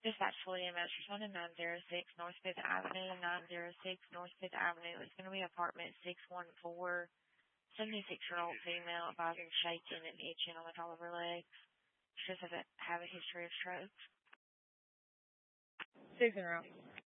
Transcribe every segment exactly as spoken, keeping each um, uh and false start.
Dispatch William S. Responding nine zero six North Fifth Avenue, nine zero six North Fifth Avenue. It's going to be apartment six one four, seventy-six-year-old female advising shaking and itching on the top of her legs. She does have a, have a history of stroke. Susan Rowe.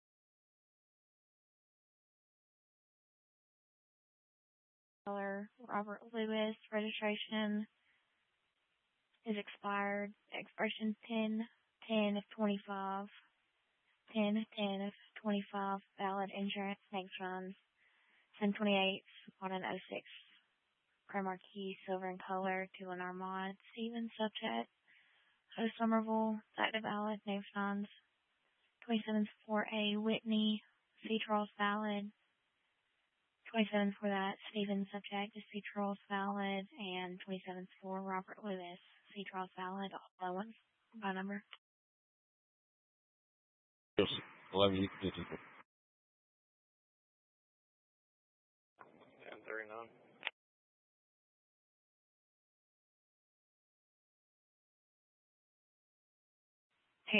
Robert Lewis, registration is expired. Expiration ten ten of twenty-five. ten ten of twenty-five. Valid insurance. Next runs. ten twenty-eight on an oh six. Primark key, silver in color. Two in Armand. Steven, subject. O Somerville. Active valid. Next runs. twenty-seven four A. Whitney. C. Charles valid. twenty-seven for that, Stephen subject to C. Charles valid, and twenty-seven for Robert Lewis, C. Charles valid, all ones by number. Yes, eleven fifty. ten thirty-nine. Hey,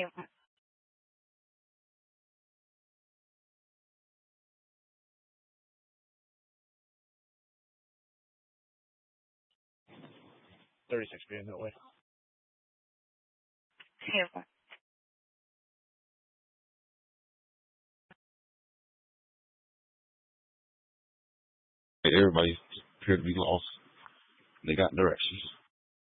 thirty-six being that way. hey, Everybody appeared to be lost. They got directions.